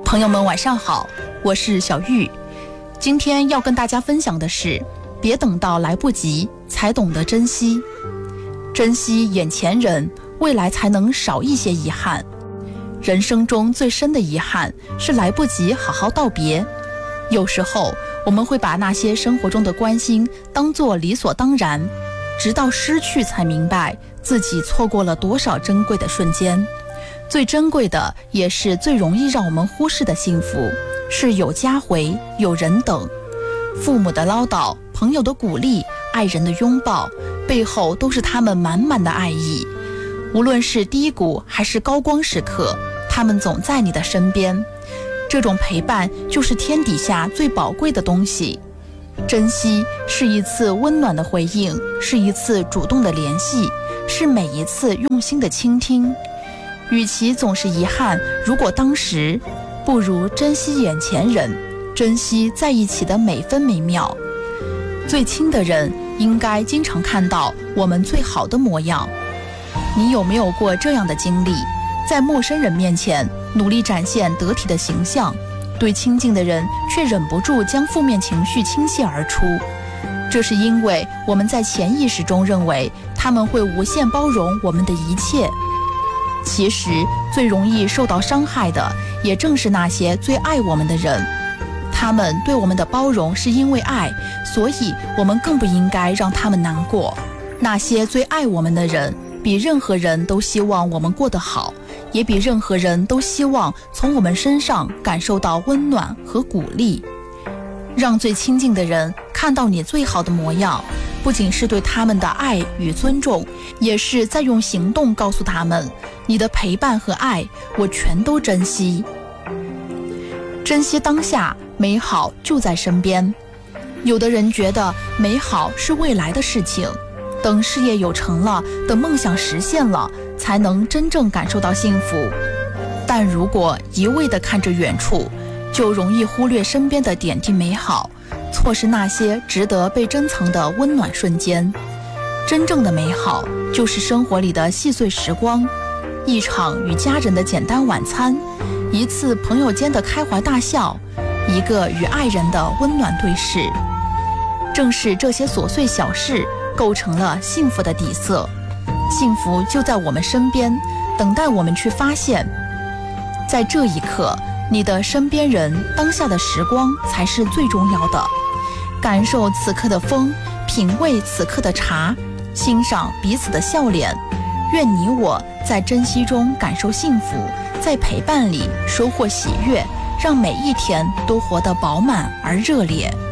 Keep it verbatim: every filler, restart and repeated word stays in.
朋友们晚上好，我是小玉。今天要跟大家分享的是，别等到来不及才懂得珍惜，珍惜眼前人，未来才能少一些遗憾。人生中最深的遗憾是来不及好好道别。有时候我们会把那些生活中的关心当作理所当然，直到失去才明白自己错过了多少珍贵的瞬间。最珍贵的也是最容易让我们忽视的幸福，是有家回，有人等。父母的唠叨，朋友的鼓励，爱人的拥抱，背后都是他们满满的爱意。无论是低谷还是高光时刻，他们总在你的身边。这种陪伴就是天底下最宝贵的东西。珍惜是一次温暖的回应，是一次主动的联系，是每一次用心的倾听。与其总是遗憾如果当时，不如珍惜眼前人，珍惜在一起的每分每秒。最亲的人应该经常看到我们最好的模样。你有没有过这样的经历，在陌生人面前努力展现得体的形象，对亲近的人却忍不住将负面情绪倾泻而出？这是因为我们在潜意识中认为他们会无限包容我们的一切。其实最容易受到伤害的也正是那些最爱我们的人，他们对我们的包容是因为爱，所以我们更不应该让他们难过。那些最爱我们的人比任何人都希望我们过得好，也比任何人都希望从我们身上感受到温暖和鼓励。让最亲近的人看到你最好的模样，不仅是对他们的爱与尊重，也是在用行动告诉他们，你的陪伴和爱我全都珍惜。珍惜当下，美好就在身边。有的人觉得美好是未来的事情，等事业有成了，等梦想实现了，才能真正感受到幸福。但如果一味地看着远处，就容易忽略身边的点滴美好，错失那些值得被珍藏的温暖瞬间。真正的美好就是生活里的细碎时光，一场与家人的简单晚餐，一次朋友间的开怀大笑，一个与爱人的温暖对视。正是这些琐碎小事构成了幸福的底色，幸福就在我们身边，等待我们去发现。在这一刻，你的身边人，当下的时光才是最重要的。感受此刻的风，品味此刻的茶，欣赏彼此的笑脸。愿你我在珍惜中感受幸福，在陪伴里收获喜悦，让每一天都活得饱满而热烈。